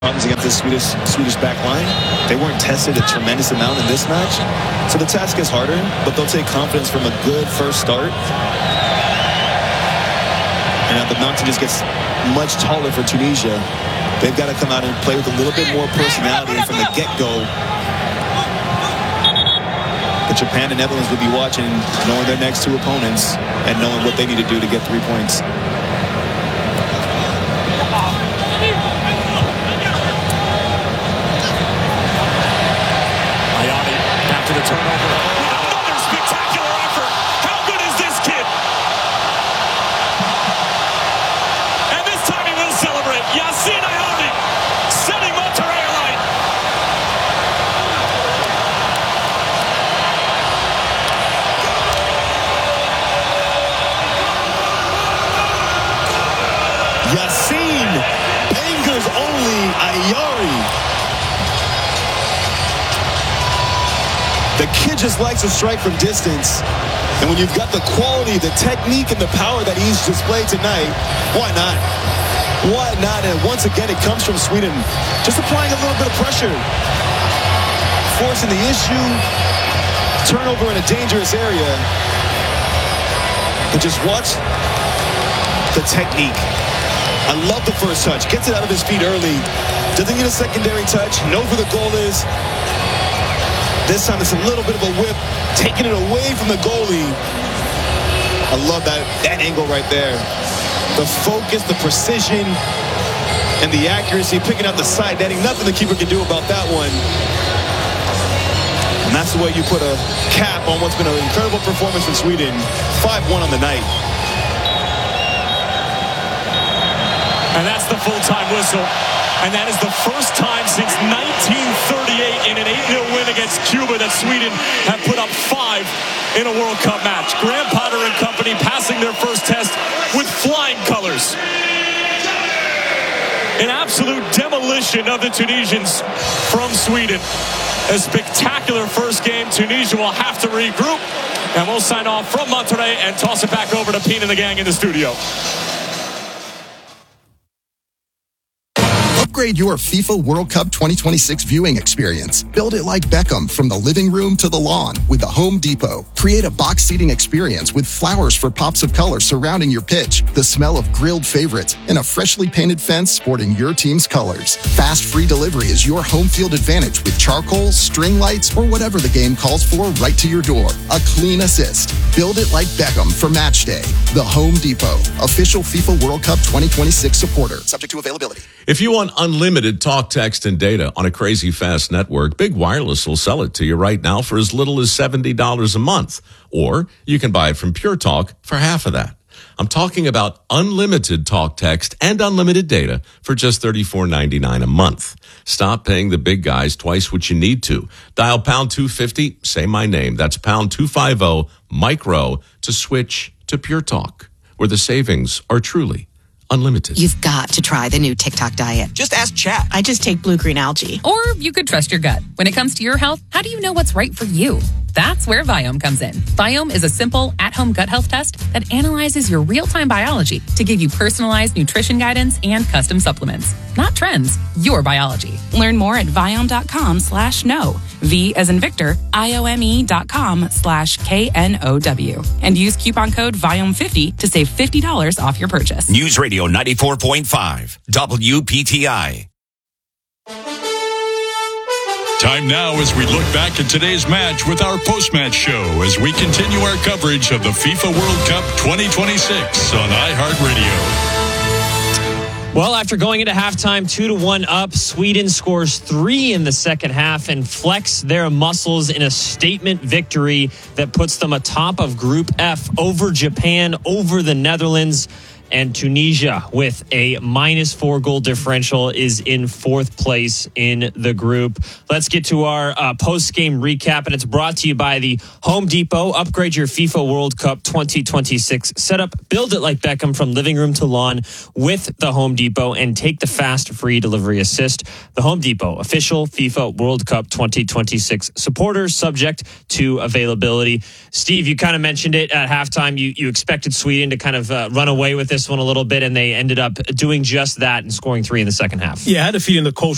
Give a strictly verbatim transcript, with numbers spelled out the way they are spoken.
Problems against the Swedish Swedish back line. They weren't tested a tremendous amount in this match, so the task is harder, but they'll take confidence from a good first start. And now the mountain just gets much taller for Tunisia. They've got to come out and play with a little bit more personality from the get-go. But Japan and Netherlands will be watching, knowing their next two opponents and knowing what they need to do to get three points. The turnover. Another spectacular effort. How good is this kid? And this time he will celebrate. Yacine Ayadi setting Monterrey alight. Yacine Bangers only Ayari. The kid just likes to strike from distance. And when you've got the quality, the technique, and the power that he's displayed tonight, why not? Why not? And once again, it comes from Sweden. Just applying a little bit of pressure. Forcing the issue. Turnover in a dangerous area. But just watch the technique. I love the first touch. Gets it out of his feet early. Doesn't get a secondary touch. Knows where the goal is. This time it's a little bit of a whip, taking it away from the goalie. I love that, that angle right there. The focus, the precision, and the accuracy, picking out the side netting. Nothing the keeper can do about that one. And that's the way you put a cap on what's been an incredible performance from Sweden. five one on the night. And that's the full-time whistle. And that is the first time since nineteen thirty-eight in an eight nil win against Cuba that Sweden have put up five in a World Cup match. Graham Potter and company passing their first test with flying colors. An absolute demolition of the Tunisians from Sweden. A spectacular first game. Tunisia will have to regroup. And we'll sign off from Monterrey and toss it back over to Pete and the gang in the studio. Upgrade your FIFA World Cup twenty twenty-six viewing experience. Build it like Beckham from the living room to the lawn with the Home Depot. Create a box seating experience with flowers for pops of color surrounding your pitch, the smell of grilled favorites, and a freshly painted fence sporting your team's colors. Fast free delivery is your home field advantage with charcoal, string lights, or whatever the game calls for right to your door. A clean assist. Build it like Beckham for match day. The Home Depot, official FIFA World Cup twenty twenty-six supporter. Subject to availability. If you want unlimited talk, text, and data on a crazy fast network, Big Wireless will sell it to you right now for as little as seventy dollars a month. Or you can buy it from Pure Talk for half of that. I'm talking about unlimited talk, text, and unlimited data for just thirty-four ninety-nine a month. Stop paying the big guys twice what you need to. Dial pound two fifty, say my name. That's pound two fifty, micro, to switch to Pure Talk, where the savings are truly unlimited. You've got to try the new TikTok diet. Just ask Chat. I just take blue-green algae. Or you could trust your gut. When it comes to your health, how do you know what's right for you? That's where Viome comes in. Viome is a simple, at-home gut health test that analyzes your real-time biology to give you personalized nutrition guidance and custom supplements. Not trends, your biology. Learn more at Viome.com slash no. V as in Victor, I-O-M-E dot com slash K-N-O-W. And use coupon code Viome fifty to save fifty dollars off your purchase. News Radio ninety-four point five, W P T I. Time now as we look back at today's match with our post-match show as we continue our coverage of the FIFA World Cup twenty twenty-six on iHeartRadio. Well, after going into halftime two to one up, Sweden scores three in the second half and flex their muscles in a statement victory that puts them atop of Group F over Japan, over the Netherlands. And Tunisia, with a minus four goal differential, is in fourth place in the group. Let's get to our uh, post-game recap, and it's brought to you by the Home Depot. Upgrade your FIFA World Cup twenty twenty-six setup. Build it like Beckham from living room to lawn with the Home Depot, and take the fast free delivery assist. The Home Depot, official FIFA World Cup twenty twenty-six supporters, subject to availability. Steve, you kind of mentioned it at halftime. You, you expected Sweden to kind of uh, run away with this one a little bit, and they ended up doing just that and scoring three in the second half. Yeah, I had a feeling the coach